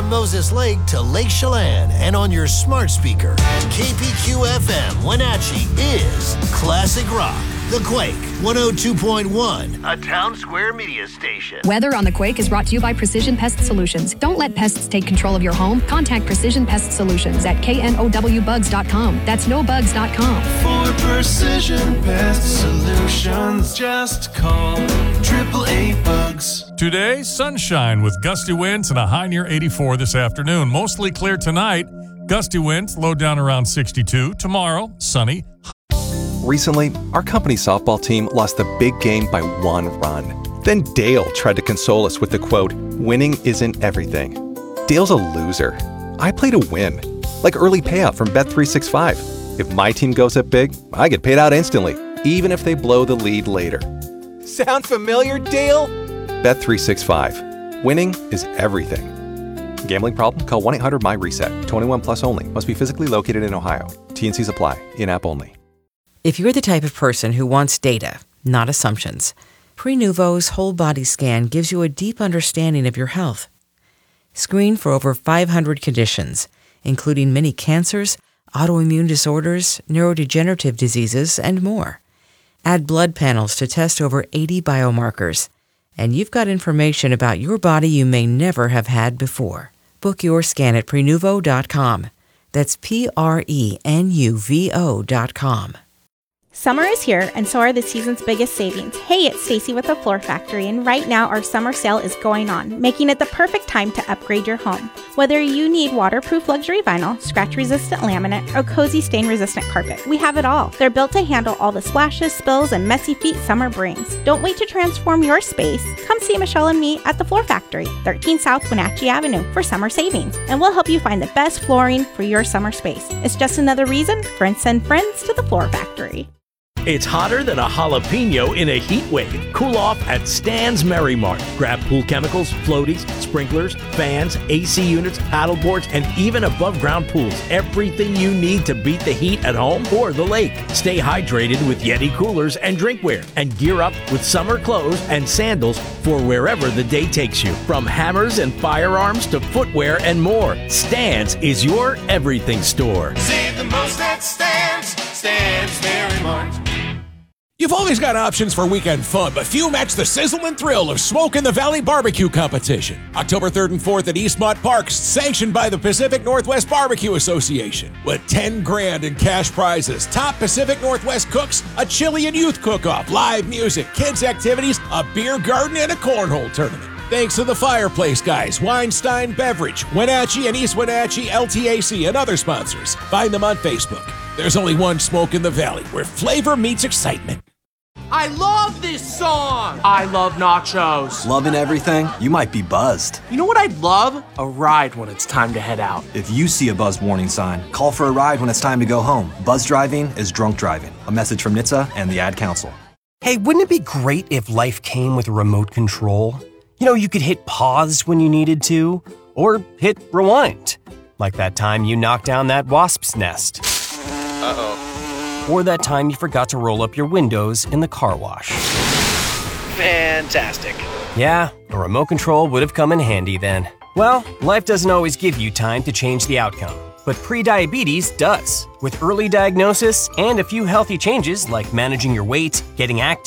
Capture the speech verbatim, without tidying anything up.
from Moses Lake to Lake Chelan and on your smart speaker. K P Q F M Wenatchee is Classic Rock. The Quake, one oh two point one, a Town Square media station. Weather on The Quake is brought to you by Precision Pest Solutions. Don't let pests take control of your home. Contact Precision Pest Solutions at K N O W bugs dot com. That's no bugs dot com. For Precision Pest Solutions, just call triple A bugs. Today, sunshine with gusty winds and a high near eighty-four this afternoon. Mostly clear tonight. Gusty winds, low down around sixty-two. Tomorrow, sunny. Recently, our company softball team lost the big game by one run. Then Dale tried to console us with the quote, "Winning isn't everything." Dale's a loser. I play to win. Like early payout from Bet three sixty-five. If my team goes up big, I get paid out instantly, even if they blow the lead later. Sound familiar, Dale? Bet three sixty-five. Winning is everything. Gambling problem? Call one eight hundred M Y reset. twenty-one plus only. Must be physically located in Ohio. T and Cs apply. In-app only. If you're the type of person who wants data, not assumptions, Prenuvo's whole body scan gives you a deep understanding of your health. Screen for over five hundred conditions, including many cancers, autoimmune disorders, neurodegenerative diseases, and more. Add blood panels to test over eighty biomarkers, and you've got information about your body you may never have had before. Book your scan at Prenuvo dot com. That's P R E N U V O dot com. Summer is here, and so are the season's biggest savings. Hey, it's Stacy with the Floor Factory, and right now our summer sale is going on, making it the perfect time to upgrade your home. Whether you need waterproof luxury vinyl, scratch-resistant laminate, or cozy stain-resistant carpet, we have it all. They're built to handle all the splashes, spills, and messy feet summer brings. Don't wait to transform your space. Come see Michelle and me at the Floor Factory, thirteen South Wenatchee Avenue, for summer savings, and we'll help you find the best flooring for your summer space. It's just another reason for send friends to the Floor Factory. It's hotter than a jalapeno in a heat wave. Cool off at Stan's Merry Mart. Grab pool chemicals, floaties, sprinklers, fans, A C units, paddle boards, and even above-ground pools. Everything you need to beat the heat at home or the lake. Stay hydrated with Yeti coolers and drinkware. And gear up with summer clothes and sandals for wherever the day takes you. From hammers and firearms to footwear and more. Stan's is your everything store. Save the most at Stan's. Stan's Merry Mart. You've always got options for weekend fun, but few match the sizzle and thrill of Smoke in the Valley Barbecue Competition. October third and fourth at Eastmont Park, sanctioned by the Pacific Northwest Barbecue Association. With ten grand in cash prizes, top Pacific Northwest cooks, a chili and youth cook-off, live music, kids activities, a beer garden, and a cornhole tournament. Thanks to the Fireplace Guys, Weinstein Beverage, Wenatchee and East Wenatchee L T A C, and other sponsors. Find them on Facebook. There's only one Smoke in the Valley, where flavor meets excitement. I love this song! I love nachos. Loving everything? You might be buzzed. You know what I'd love? A ride when it's time to head out. If you see a buzz warning sign, call for a ride when it's time to go home. Buzz driving is drunk driving. A message from N H T S A and the Ad Council. Hey, wouldn't it be great if life came with a remote control? You know, you could hit pause when you needed to, or hit rewind. Like that time you knocked down that wasp's nest. Uh-oh. Or that time you forgot to roll up your windows in the car wash. Fantastic. Yeah, a remote control would have come in handy then. Well, life doesn't always give you time to change the outcome, but prediabetes does. With early diagnosis and a few healthy changes like managing your weight, getting active,